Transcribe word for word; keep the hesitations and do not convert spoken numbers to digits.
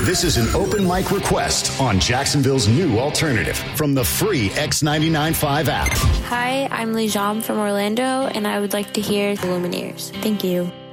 This is an open mic request on Jacksonville's new alternative from the free X ninety-nine point five app. Hi, I'm Lee Jom from Orlando, and I would like to hear the Lumineers. Thank you.